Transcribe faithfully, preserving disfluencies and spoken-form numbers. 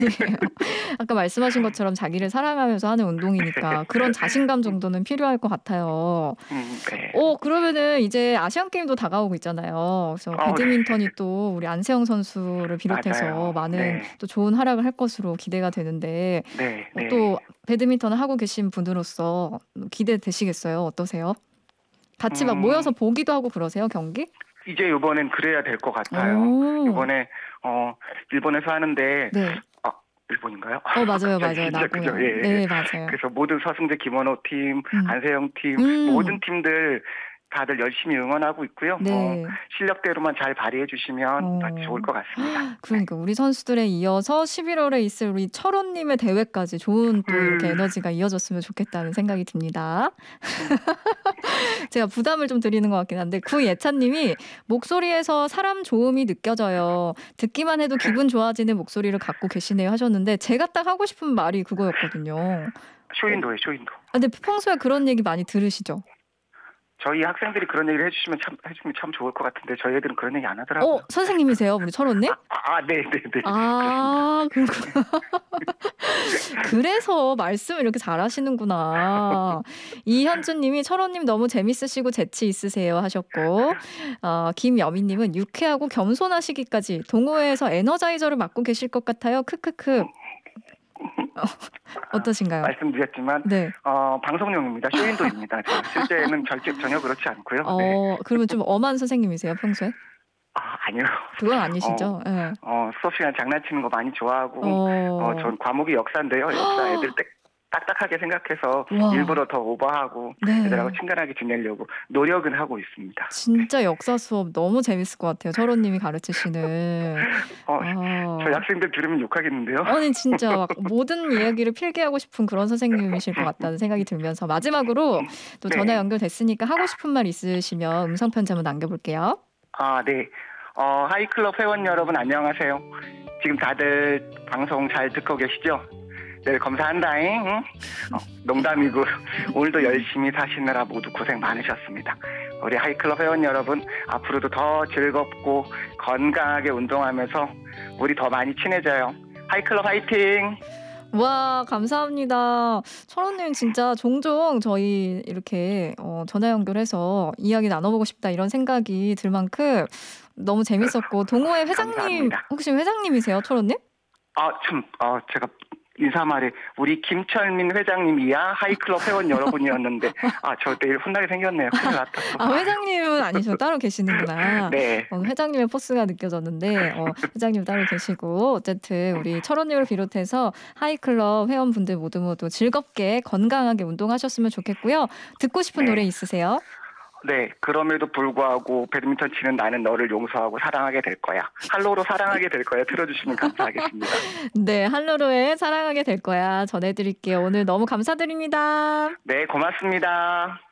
아까 말씀하신 것처럼 자기를 사랑하면서 하는 운동이니까 그런 자신감 정도는 필요할 것 같아요. 음 네. 어 그러면은 이제 아시안 게임도 다가오고 있잖아요. 그래서 어 네. 배드민턴이 또 우리 안세영 선수를 비롯해서 맞아요. 많은 네. 또 좋은 활약을 할 것으로 기대가 되는데 네 어 또 네. 배드민턴을 하고 계신 분으로서 기대되시겠어요? 어떠세요? 같이 막 모여서 음. 보기도 하고 그러세요, 경기? 이제 요번엔 그래야 될 것 같아요. 어. 요번에 어 일본에서 하는데 네. 아 일본인가요? 어 맞아요, 갑자기 맞아요. 진짜 그죠. 나고야. 예예예. 네 맞아요. 그래서 모든 서승재, 김원호 팀, 음. 안세영 팀 모든 음. 팀들 다들 열심히 응원하고 있고요. 어 네. 실력대로만 잘 발휘해 주시면 아주 어. 좋을 것 같습니다. 네. 그러니까 우리 선수들에 이어서 십일 월에 있을 우리 철원 님의 대회까지 좋은 또 이렇게 음. 에너지가 이어졌으면 좋겠다는 생각이 듭니다. 음. 제가 부담을 좀 드리는 것 같긴 한데 구예찬 님이 "목소리에서 사람 좋음이 느껴져요. 듣기만 해도 기분 좋아지는 목소리를 갖고 계시네요." 하셨는데 제가 딱 하고 싶은 말이 그거였거든요. 어 쇼인도예요, 쇼인도. 아 근데 평소에 그런 얘기 많이 들으시죠? 저희 학생들이 그런 얘기를 해 주시면 참 해 주면 참 좋을 것 같은데 저희 애들은 그런 얘기 안 어 하더라고요. 선생님이세요? 우리 철원 님? 아 아 네네네. 그렇습니다. 아 그렇구나. 그래서 말씀을 이렇게 잘하시는구나. 이현주 님이 "철원 님 너무 재밌으시고 재치 있으세요." 하셨고 어 김여미 님은 "유쾌하고 겸손하시기까지 동호회에서 에너자이저를 맡고 계실 것 같아요. 크크크." 어 어떠신가요? 말씀드렸지만 네. 어 방송용입니다. 쇼윈도입니다. 저 실제는 절제 전혀 그렇지 않고요. 네. 어 그러면 좀 엄한 선생님이세요, 평소에? 아 아니요. 그건 어 아니시죠? 예. 어 수업 시간에 장난치는 거 많이 좋아하고 어 어. 전 과목이 역사인데요. 역사 애들 딱 딱딱하게 생각해서 와. 일부러 더 오버하고 애들하고 네. 친근하게 지내려고 노력은 하고 있습니다. 네. 진짜 역사 수업 너무 재밌을 것 같아요, 철원 님이 가르치시는. 어 저희 아. 학생들 들으면 욕하겠는데요. 아니 진짜 막 모든 이야기를 필기하고 싶은 그런 선생님이실 것 같다는 생각이 들면서 마지막으로 또 전화 네. 연결됐으니까 하고 싶은 말 있으시면 음성 편지 한번 남겨 볼게요. 아 네. 어 하이클럽 회원 여러분 안녕하세요. 지금 다들 방송 잘 듣고 계시죠? 늘 감사한다잉. 응? 어 농담이고 오늘도 열심히 사시느라 모두 고생 많으셨습니다. 우리 하이클럽 회원 여러분 앞으로도 더 즐겁고 건강하게 운동하면서 우리 더 많이 친해져요. 하이클럽 화이팅! 와 감사합니다. 철원 님 진짜 종종 저희 이렇게 어 전화 연결해서 이야기 나눠 보고 싶다 이런 생각이 들 만큼 너무 재밌었고 동호회 회장님 감사합니다. 혹시 회장님이세요, 철원 님? 아 참 어 제가 인사 말에 우리 김철민 회장님이야 하이클럽 회원 여러분이었는데 아 저 내일 혼나게 생겼네요. 큰일 났다. 아 회장님은 아니시고 따로 계시는구나. 네. 어 회장님의 포스가 느껴졌는데 어 회장님 따로 계시고 어쨌든 우리 철원 님을 비롯해서 하이클럽 회원분들 모두 모두 즐겁게 건강하게 운동하셨으면 좋겠고요. 듣고 싶은 노래 네. 있으세요? 네. 그럼에도 불구하고 배드민턴 치는 나는 너를 용서하고 사랑하게 될 거야. 할로로 사랑하게 될 거야 틀어 주시면 감사하겠습니다. 네. 할로로의 사랑하게 될 거야 전해 드릴게요. 오늘 너무 감사드립니다. 네 고맙습니다.